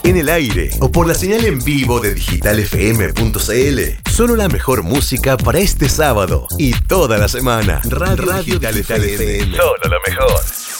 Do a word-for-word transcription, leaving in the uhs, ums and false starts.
en el aire o por la señal en vivo de digital f m punto c l. Solo la mejor música para este sábado y toda la semana. Radio, Radio Digital, Digital F M. F M. Solo lo mejor.